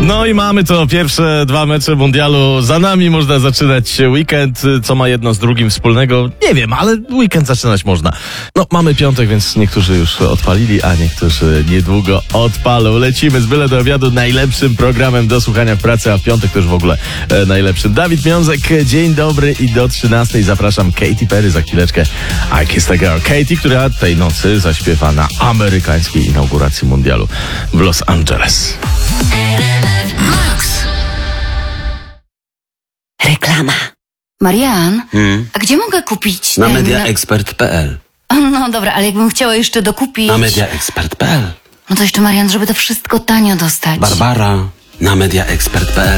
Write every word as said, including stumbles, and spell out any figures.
No i mamy to pierwsze dwa mecze mundialu za nami. Można zaczynać weekend. Co ma jedno z drugim wspólnego? Nie wiem, ale weekend zaczynać można. No, mamy piątek, więc niektórzy już odpalili, a niektórzy niedługo odpalą. Lecimy z byle do obiadu najlepszym programem do słuchania w pracy, a w piątek też w ogóle e, najlepszym. Dawid Miązek, dzień dobry i do trzynastej zapraszam Katy Perry za chwileczkę. I Kiss the Girl. Katy, która tej nocy zaśpiewa na amerykańskiej inauguracji mundialu w Los Angeles. Reklama. Marian, Hmm? a gdzie mogę kupić... Na em, mediaexpert kropka p l. No dobra, ale jakbym chciała jeszcze dokupić... Na mediaexpert kropka p l. No to jeszcze, Marian, żeby to wszystko tanio dostać. Barbara. Na mediaexpert kropka p l.